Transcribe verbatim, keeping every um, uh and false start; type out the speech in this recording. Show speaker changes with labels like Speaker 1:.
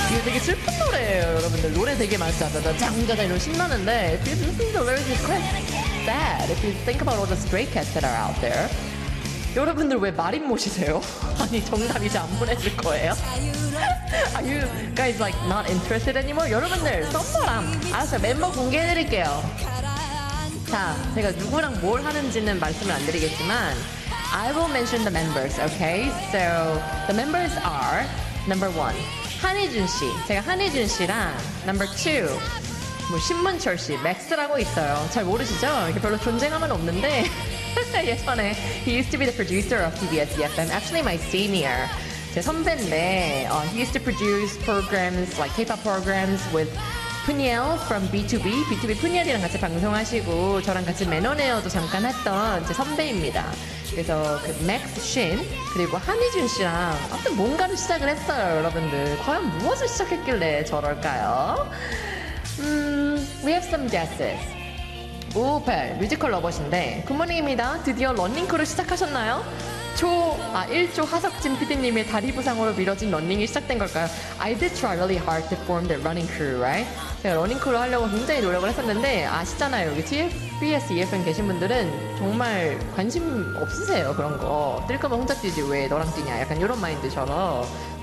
Speaker 1: 이게 되게 슬픈 노래예요, 여러분들. 노래 되게 많잖아요. 장자자 이런 신나는데 if you listen to the lyrics, it's quite sad if you think about all the stray cats that are out there. 여러분들 왜 말인 못이세요? 아니 정답 이제 안 보내줄 거예요? Are you guys like not interested anymore? 여러분들 썸머랑 알았어요, 멤버 공개해드릴게요. 자, 제가 누구랑 뭘 하는지는 말씀을 안 드리겠지만 I will mention the members, okay? So the members are number one, 한희준 씨. 제가 한희준 씨랑 number two, 뭐 신문철 씨, 맥스라고 있어요. 잘 모르시죠? 이게 별로 존재감은 없는데 예전에 he used to be the producer of 티비에스 이에프엠. Actually my senior. 제 선배인데 uh, he used to produce programs like K-pop programs with 푸니엘 from 비투비. 비투비 푸니엘이랑 같이 방송하시고 저랑 같이 매너네어도 잠깐 했던 제 선배입니다. 그래서 그 맥스 신 그리고 한희준 씨랑 아무튼 뭔가를 시작을 했어요, 여러분들. 과연 무엇을 시작했길래 저럴까요? 음, we have some guesses. 오오팔 뮤지컬 러버신데 굿모닝입니다. 드디어 런닝크루 시작하셨나요? 초, 아, 일 조 하석진 피디님의 다리 부상으로 미뤄진 런닝이 시작된 걸까요? I did try really hard to form the running crew, right? 제가 러닝크루 하려고 굉장히 노력을 했었는데 아시잖아요. 여기 티비에스 이에프엠 계신 분들은 정말 관심 없으세요, 그런 거. 뛸 거면 혼자 뛰지 왜 너랑 뛰냐, 약간 이런 마인드처럼